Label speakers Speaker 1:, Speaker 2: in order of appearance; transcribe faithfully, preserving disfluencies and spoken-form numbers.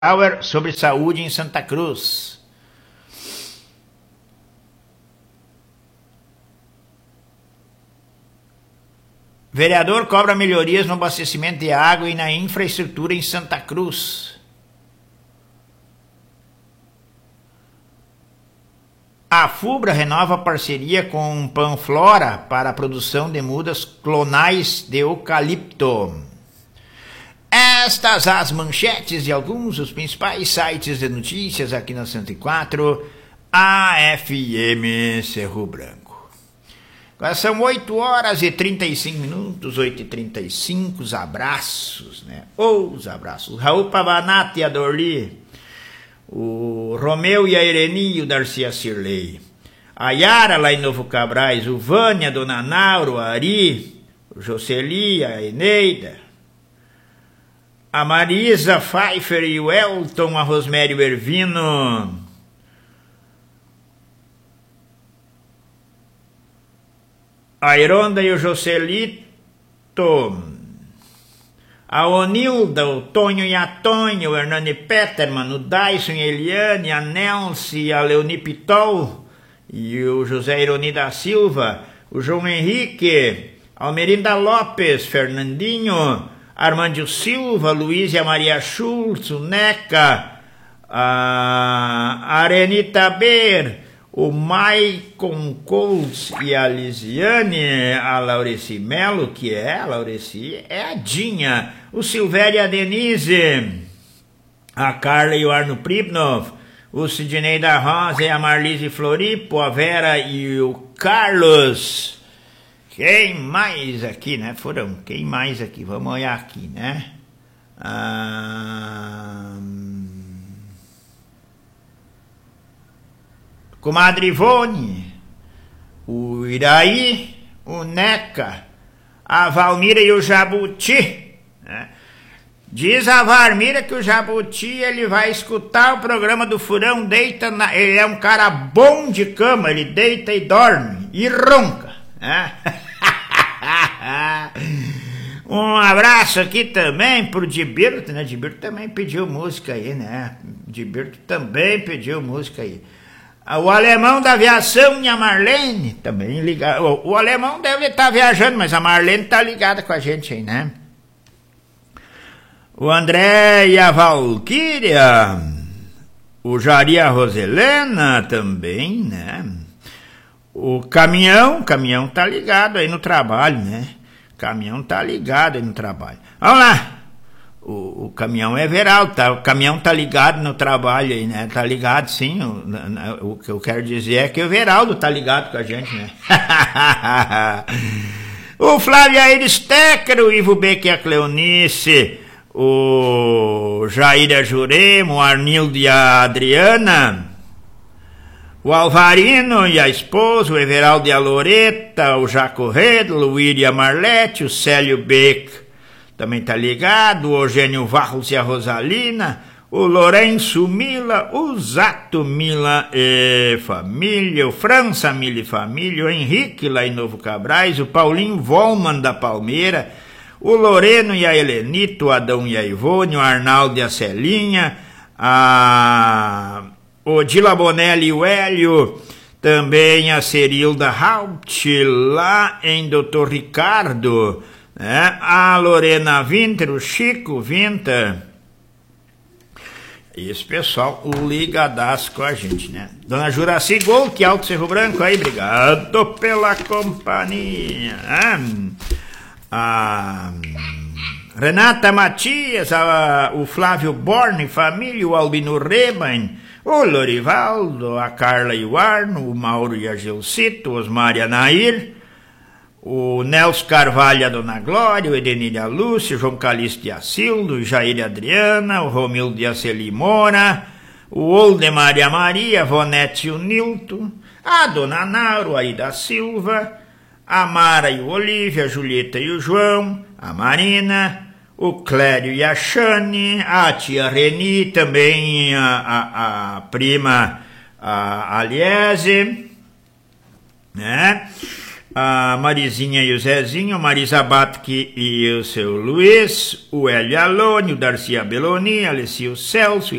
Speaker 1: Power sobre saúde em Santa Cruz. Vereador cobra melhorias no abastecimento de água e na infraestrutura em Santa Cruz. A FUBRA renova parceria com Panflora para a produção de mudas clonais de eucalipto. Estas as manchetes de alguns dos principais sites de notícias aqui na cento e quatro, A F M Cerro Branco. Agora são oito horas e trinta e cinco minutos, oito e trinta e cinco, os abraços, né? Ou os abraços. Raul Pavanato e a Dorli, o Romeu e a Ereni e o Darcy a Cirlei, a Yara lá em Novo Cabrais, o Vânia, a Dona Nauro, a Ari, o Jocely, a Eneida, a Marisa Pfeiffer e o Elton, a Rosemary e o Ervino, a Ironda e o Jocelito, a Onilda, o Tonho e a Tonha, o Hernani Peterman, o Dyson e a Eliane, a Nelce, a Leoni Pitol e o José Ironi da Silva, o João Henrique, a Almerinda Lopes, Fernandinho, Armândio Silva, Luiz e a Maria Schultz, o Neca, a Arenita Ber, o Maicon Colts e a Lisiane, a Laureci Melo, que é a Laureci, é a Dinha, o Silvério e a Denise, a Carla e o Arno Pribnov, o Sidney da Rosa e a Marlise Floripo, a Vera e o Carlos. Quem mais aqui, né? Foram, quem mais aqui? Vamos olhar aqui, né? Ah... Comadre Ivone, o Iraí, o Neca, a Valmira e o Jabuti, né? Diz a Valmira que o Jabuti ele vai escutar o programa do Furão, deita na... ele é um cara bom de cama, ele deita e dorme e ronca, né? Um abraço aqui também pro Dibirto, né? Dibirto também pediu música aí, né? Dibirto também pediu música aí. O alemão da aviação e a Marlene também ligado. O, o alemão deve estar viajando, mas a Marlene tá ligada com a gente aí, né? O André e a Valquíria, o Jari e a Roselena também, né? O caminhão, o caminhão tá ligado aí no trabalho, né? O caminhão tá ligado aí no trabalho. Vamos lá! O, o caminhão é Everaldo, tá? O caminhão tá ligado no trabalho aí, né? Tá ligado, sim. O, o que eu quero dizer é que o Everaldo tá ligado com a gente, né? O Flávio Aires Tecker, o Ivo Beck e a Cleonice, o Jair e a Jurema, o Arnildo e a Adriana, o Alvarino e a esposa, o Everaldo e a Loreta, o Jaco Redlo, o Iri e a Marlete, o Célio Beck também tá ligado, o Eugênio Varros e a Rosalina, o Lourenço Mila, o Zato Mila e família, o França Mila e família, o Henrique lá em Novo Cabrais, o Paulinho Volman da Palmeira, o Loreno e a Helenito, o Adão e a Ivone, o Arnaldo e a Celinha, a... o Dila Bonelli e o Hélio, também a Cerilda Haupt lá em doutor Ricardo, né? A Lorena Winter, o Chico Winter, e esse pessoal ligadaço com a gente, né? Dona Juraci Gol, que Alto Cerro Branco aí, obrigado pela companhia, né? A Renata Matias, a, o Flávio Borne, família, o Albino Reban, o Lorivaldo, a Carla e o Arno, o Mauro e a Gilcito, o Osmar e a Nair, o Nelson Carvalho e a Dona Glória, o Edenir e a Lúcia, o João Calixto e a Sildo, o Jair e a Adriana, o Romildo e a Celimona, o Oldemar e a Maria, a Vonete e o Nilton, a Dona Nauro, a Aida Silva, a Mara e o Olívia, a Julieta e o João, a Marina, o Clério e a Xane, a tia Reni, também a, a, a prima a Aliese, né? a Marizinha e o Zezinho, Marisa Batke e o seu Luiz, o Hélio Alone, o Darcy Abeloni, Alessio Celso,